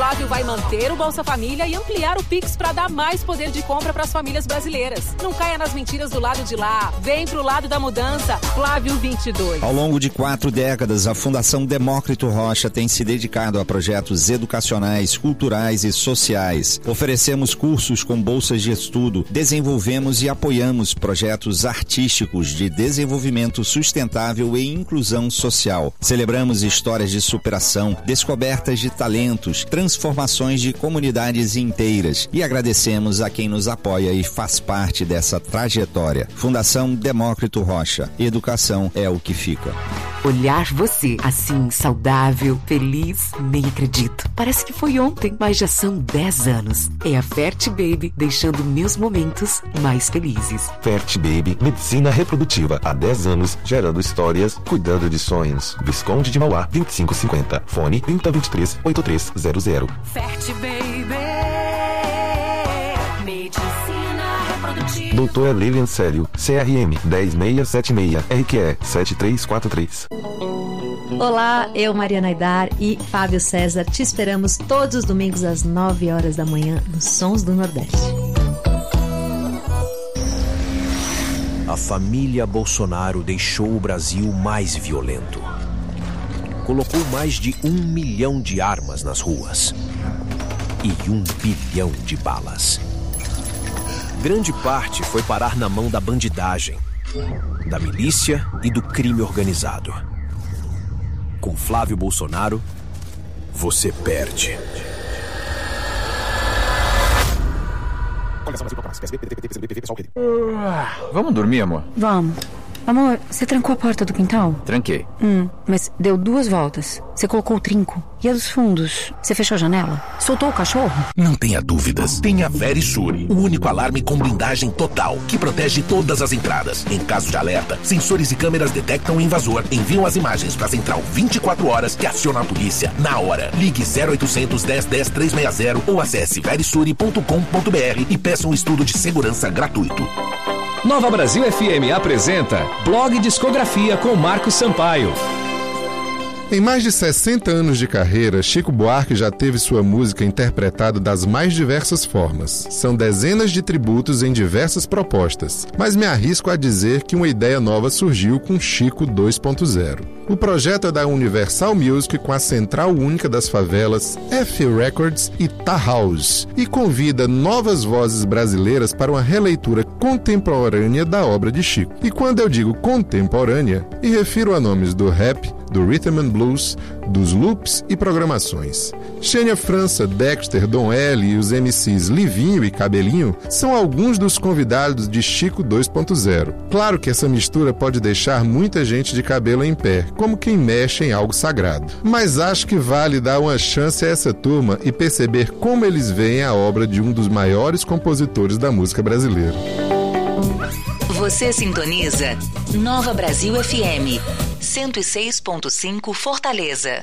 Flávio vai manter o Bolsa Família e ampliar o Pix para dar mais poder de compra para as famílias brasileiras. Não caia nas mentiras do lado de lá. Vem pro lado da mudança. Flávio 22. Ao longo de 4 décadas, a Fundação Demócrito Rocha tem se dedicado a projetos educacionais, culturais e sociais. Oferecemos cursos com bolsas de estudo, desenvolvemos e apoiamos projetos artísticos de desenvolvimento sustentável e inclusão social. Celebramos histórias de superação, descobertas de talentos, transformações de comunidades inteiras e agradecemos a quem nos apoia e faz parte dessa trajetória. Fundação Demócrito Rocha. Educação é o que fica. Olhar você assim, saudável, feliz, nem acredito. Parece que foi ontem, mas já são 10 anos. É a Fert Baby deixando meus momentos mais felizes. Fert Baby, medicina reprodutiva. Há 10 anos, gerando histórias, cuidando de sonhos. Visconde de Mauá, 2550. Fone 3023-8300. Fert Baby. Medicina reprodutiva. Doutora Lilian Célio, CRM 10676, RQE 7343. Olá, eu, Mariana Aidar e Fábio César te esperamos todos os domingos às 9 horas da manhã nos Sons do Nordeste. A família Bolsonaro deixou o Brasil mais violento. Colocou mais de 1 milhão de armas nas ruas e 1 bilhão de balas. Grande parte foi parar na mão da bandidagem, da milícia e do crime organizado. Com Flávio Bolsonaro, você perde. Vamos dormir, amor? Vamos. Amor, você trancou a porta do quintal? Tranquei. Mas deu 2 voltas. Você colocou o trinco. E a dos fundos? Você fechou a janela? Soltou o cachorro? Não tenha dúvidas. Tenha Verisure, o único alarme com blindagem total, que protege todas as entradas. Em caso de alerta, sensores e câmeras detectam o invasor, enviam as imagens para a central 24 horas que aciona a polícia na hora. Ligue 0800 10 10 360 ou acesse verisure.com.br e peça um estudo de segurança gratuito. Nova Brasil FM apresenta Blog Discografia com Marcos Sampaio. Em mais de 60 anos de carreira, Chico Buarque já teve sua música interpretada das mais diversas formas. São dezenas de tributos em diversas propostas, mas me arrisco a dizer que uma ideia nova surgiu com Chico 2.0. O projeto é da Universal Music com a Central Única das Favelas, F Records e Ta House, e convida novas vozes brasileiras para uma releitura contemporânea da obra de Chico. E quando eu digo contemporânea, me refiro a nomes do rap, do rhythm and blues, dos loops e programações. Xênia França, Dexter, Dom L e os MCs Livinho e Cabelinho são alguns dos convidados de Chico 2.0. Claro que essa mistura pode deixar muita gente de cabelo em pé, como quem mexe em algo sagrado. Mas acho que vale dar uma chance a essa turma e perceber como eles veem a obra de um dos maiores compositores da música brasileira. Você sintoniza Nova Brasil FM 106.5 Fortaleza.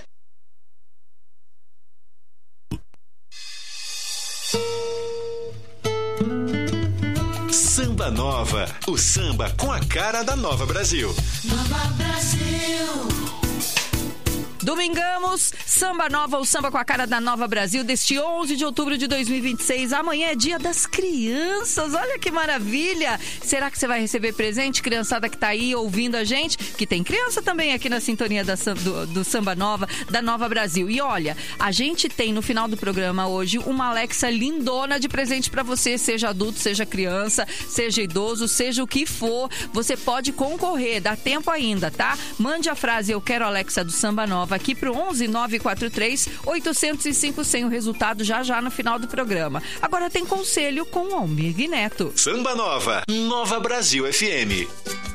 Samba Nova, o samba com a cara da Nova Brasil. Nova Brasil. Domingamos, Samba Nova, o samba com a cara da Nova Brasil, deste 11 de outubro de 2026. Amanhã é dia das crianças, olha que maravilha! Será que você vai receber presente, criançada que tá aí ouvindo a gente? Que tem criança também aqui na sintonia do Samba Nova, da Nova Brasil. E olha, a gente tem no final do programa hoje uma Alexa lindona de presente pra você, seja adulto, seja criança, seja idoso, seja o que for. Você pode concorrer, dá tempo ainda, tá? Mande a frase "Eu quero Alexa do Samba Nova" aqui pro 11 943 805 100, o resultado já no final do programa. Agora tem conselho com o Almir Neto. Samba Nova, Nova Brasil FM.